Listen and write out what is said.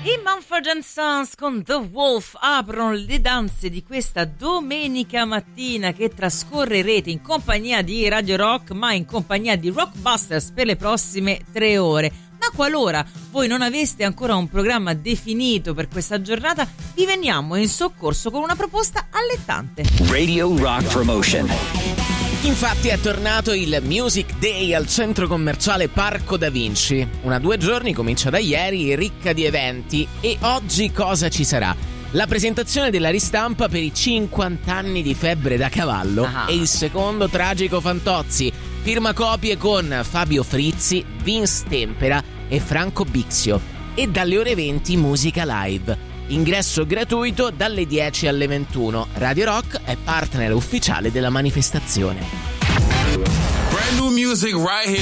I Mumford & Sons con The Wolf aprono le danze di questa domenica mattina che trascorre in rete in compagnia di Radio Rock, ma in compagnia di Rockbusters per le prossime 3 ore. Ma qualora voi non aveste ancora un programma definito per questa giornata, vi veniamo in soccorso con una proposta allettante. Radio Rock Promotion. Infatti è tornato il Music Day al centro commerciale Parco da Vinci. Una 2 giorni comincia da ieri, ricca di eventi. E oggi cosa ci sarà? La presentazione della ristampa per i 50 anni di Febbre da Cavallo e il secondo Tragico Fantozzi. Firma copie con Fabio Frizzi, Vince Tempera e Franco Bixio. E dalle ore 20 musica live. Ingresso gratuito dalle 10 alle 21. Radio Rock è partner ufficiale della manifestazione. Brand new music right here.